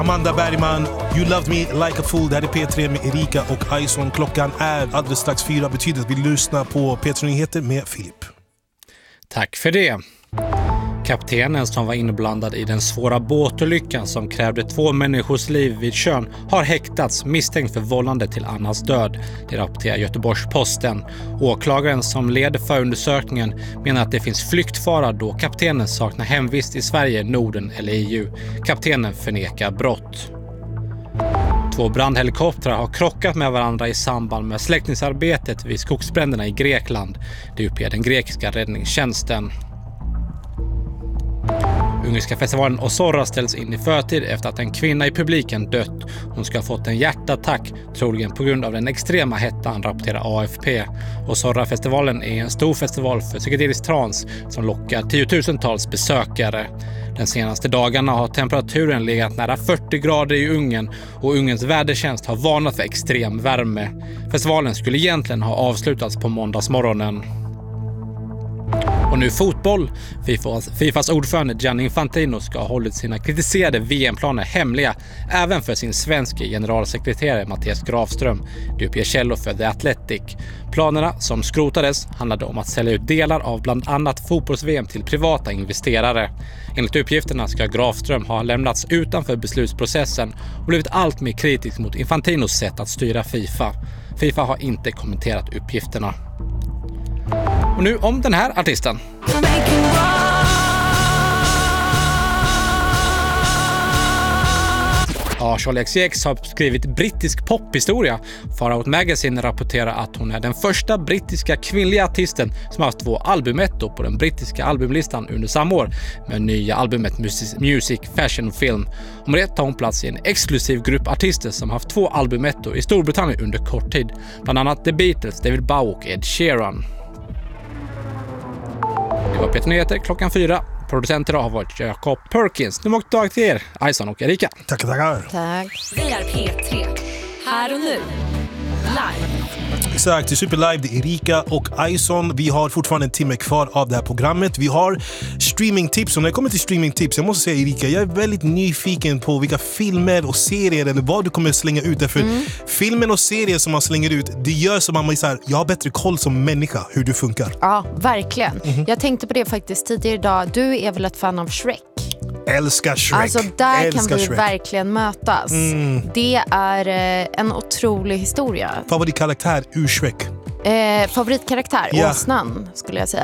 Amanda Bergman, You Loved Me Like a Fool. Det här är P3 med Erika och Ison. Klockan är alldeles strax 4. Betyder att vi lyssnar på P3 Nyheter med Filip. Tack för det. Kaptenen som var inblandad i den svåra båtolyckan som krävde 2 människors liv vid Tjörn har häktats misstänkt för vållande till annans död. Det rapporterar Göteborgs-Posten. Åklagaren som leder förundersökningen menar att det finns flyktfara då kaptenen saknar hemvist i Sverige, Norden eller EU. Kaptenen förnekar brott. 2 brandhelikoptrar har krockat med varandra i samband med släckningsarbetet vid skogsbränderna i Grekland. Det uppger den grekiska räddningstjänsten. Ungerska festivalen Ozora ställs in i förtid efter att en kvinna i publiken dött. Hon ska ha fått en hjärtattack, troligen på grund av den extrema hettan, rapporterar AFP. Ozora-festivalen är en stor festival för psykedelisk trans som lockar tiotusentals besökare. Den senaste dagarna har temperaturen legat nära 40 grader i Ungern och Ungerns vädertjänst har varnat för extrem värme. Festivalen skulle egentligen ha avslutats på måndagsmorgonen. Och nu fotboll. Fifas ordförande Gianni Infantino ska ha hållit sina kritiserade VM-planer hemliga även för sin svenska generalsekreterare Mattias Grafström. Det uppger källor för The Athletic. Planerna som skrotades handlade om att sälja ut delar av bland annat fotbolls-VM till privata investerare. Enligt uppgifterna ska Grafström ha lämnats utanför beslutsprocessen och blivit allt mer kritisk mot Infantinos sätt att styra FIFA. FIFA har inte kommenterat uppgifterna. Och nu om den här artisten. Ja, Charli XCX har skrivit brittisk pophistoria. Far Out Magazine rapporterar att hon är den första brittiska kvinnliga artisten som har haft 2 albumetto på den brittiska albumlistan under samma år med nya albumet Music, Fashion och Film. Om det tar hon plats i en exklusiv grupp artister som har haft 2 albumetto i Storbritannien under kort tid. Bland annat The Beatles, David Bowie och Ed Sheeran. Det var P3 Nyheter klockan 4. Producenter har varit Jacob Perkins. Nu mot dag till er, Ison och Erika. Tackar. Tack. Vi är P3. Här och nu. Live. Exakt, det är superlive, det är Erika och Ison. Vi har fortfarande en timme kvar av det här programmet. Vi har streamingtips. Och när det kommer till streamingtips, jag måste säga Erika, jag är väldigt nyfiken på vilka filmer och serier eller vad du kommer slänga ut. Därför filmen och serier som man slänger ut, det gör som man så här, jag har bättre koll som människa hur du funkar. Ja, verkligen. Jag tänkte på det faktiskt tidigare idag. Du är väl ett fan av Shrek? Älskar Shrek. Alltså där Älskar kan vi Shrek. verkligen mötas. Det är en otrolig historia. Favoritkaraktär ur Shrek? Favoritkaraktär, Ja. åsnan skulle jag säga.